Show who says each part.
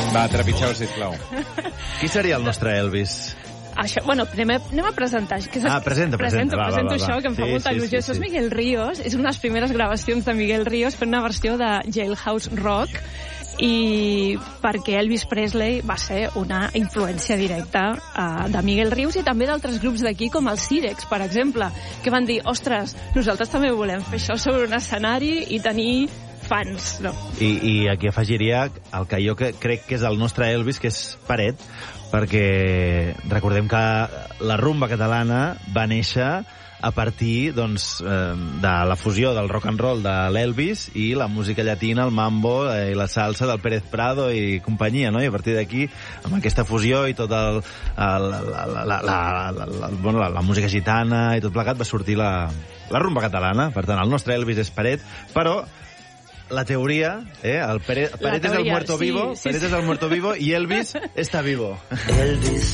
Speaker 1: Va, trepitgeu, sisplau.
Speaker 2: Qui seria el nostre Elvis?
Speaker 3: Això, bueno, anem a presentar.
Speaker 2: Presenta.
Speaker 3: Presento
Speaker 2: Va.
Speaker 3: això, que em fa molta il·lusió. Això és Miguel Ríos, és una de les primeres gravacions de Miguel Ríos per una versió de Jailhouse Rock, i perquè Elvis Presley va ser una influència directa de Miguel Ríos i també d'altres grups d'aquí, com els Sirex, per exemple, que van dir, ostres, nosaltres també volem fer això sobre un escenari i tenir fans, no?
Speaker 2: I aquí afegiria el que jo crec que és el nostre Elvis, que és Peret, perquè recordem que la rumba catalana va néixer a partir doncs, de la fusió del rock and roll de l'Elvis i la música llatina, el mambo i la salsa del Pérez Prado i companyia, no? I a partir d'aquí, amb aquesta fusió i tota la música gitana i tot plegat, va sortir la rumba catalana. Per tant, el nostre Elvis és Peret, però la teoria, el Peret és el muerto vivo, Peret és el muerto vivo i Elvis està vivo.
Speaker 4: Elvis